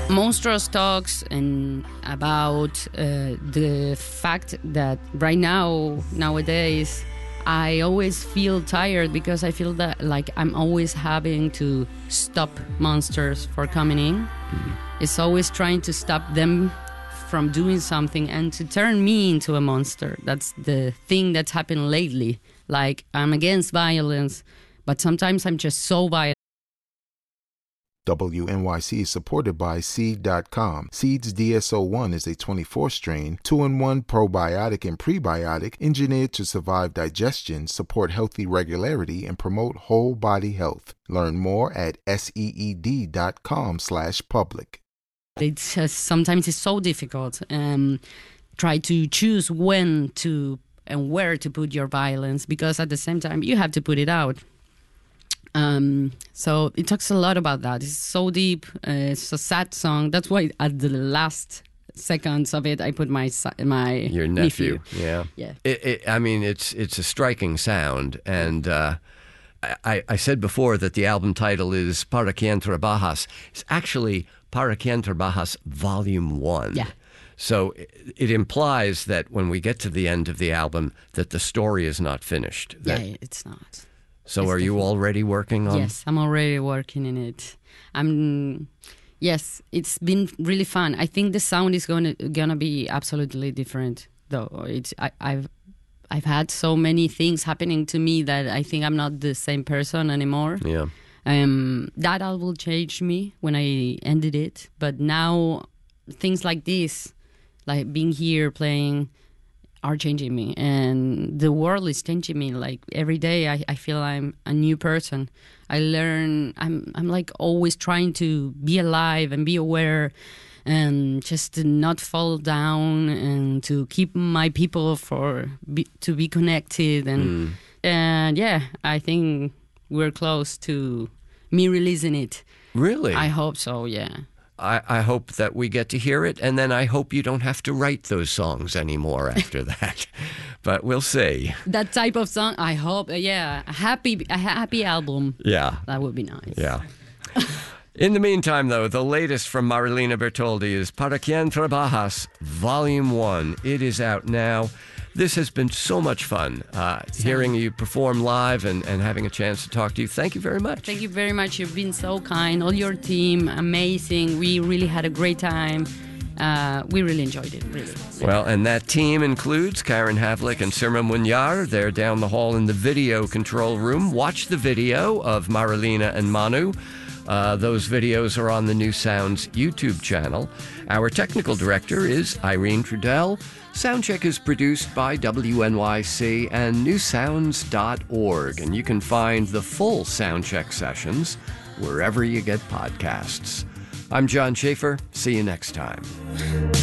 Monstrous talks and about the fact that right nowadays, I always feel tired because I feel that like I'm always having to stop monsters for coming in. Mm-hmm. It's always trying to stop them from doing something and to turn me into a monster. That's the thing that's happened lately. Like, I'm against violence, but sometimes I'm just so violent. WNYC is supported by Seed.com. Seed's DSO-1 is a 24-strain, 2-in-1 probiotic and prebiotic engineered to survive digestion, support healthy regularity, and promote whole body health. Learn more at seed.com/public. It's just, sometimes it's so difficult. Try to choose when to and where to put your violence, because at the same time you have to put it out. So it talks a lot about that. It's so deep. It's a sad song. That's why at the last seconds of it, I put your nephew. Yeah. I mean, it's a striking sound, and I said before that the album title is Para Quien Trabajas. It's actually Para Quien Trabajas Volume 1. Yeah. So it implies that when we get to the end of the album, that the story is not finished. Yeah, it's not. So are you already working on? Yes, I'm already working in it. Yes, it's been really fun. I think the sound is gonna be absolutely different, though. I've had so many things happening to me that I think I'm not the same person anymore. Yeah. That album changed me when I ended it, but now things like this, like being here playing, are changing me, and the world is changing me. Like every day I feel I'm a new person. I learn, I'm like always trying to be alive and be aware and just to not fall down and to keep my people to be connected and yeah, I think we're close to me releasing it. Really? I hope so, yeah. I hope that we get to hear it, and then I hope you don't have to write those songs anymore after that. But we'll see. That type of song, I hope, yeah, a happy album. Yeah. That would be nice. Yeah. In the meantime, though, the latest from Marilina Bertoldi is Para Quien Trabajas, Volume 1. It is out now. This has been so much fun, hearing you perform live and having a chance to talk to you. Thank you very much. Thank you very much. You've been so kind. All your team, amazing. We really had a great time. We really enjoyed it, really. Well, and that team includes Karen Havlick and Sirma Munyar. They're down the hall in the video control room. Watch the video of Marilina and Manu. Those videos are on the New Sounds YouTube channel. Our technical director is Irene Trudell. Soundcheck is produced by WNYC and newsounds.org, and you can find the full Soundcheck sessions wherever you get podcasts. I'm John Schaefer. See you next time.